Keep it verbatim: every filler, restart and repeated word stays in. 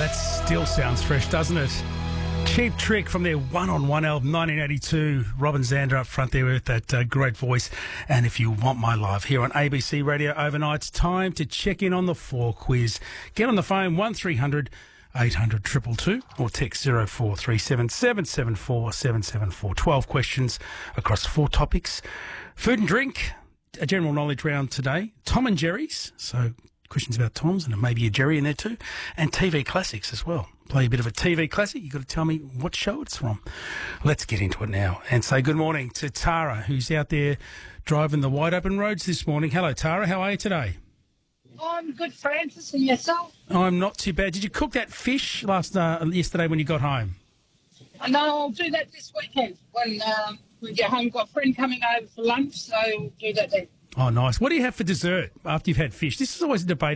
that still sounds fresh, doesn't it? Cheap Trick from their one-on-one album, nineteen eighty-two. Robin Zander up front there with that uh, great voice. And if you want my love here on A B C Radio overnight, it's time to check in on the four quiz. Get on the phone, one three hundred eight hundred two two two or text zero four three seven seven seven four seven seven four. twelve questions across four topics. Food and drink, a general knowledge round today. Tom and Jerry's, so questions about Tom's and maybe a Jerry in there too. And T V classics as well. Play a bit of a T V classic. You've got to tell me what show it's from. Let's get into it now and say good morning to Tara, who's out there driving the wide open roads this morning. Hello, Tara. How are you today? I'm good, Francis, and yourself? I'm not too bad. Did you cook that fish last uh, yesterday when you got home? No, I'll do that this weekend when um, we get home. Got a friend coming over for lunch, so we'll do that then. Oh, nice. What do you have for dessert after you've had fish? This is always a debate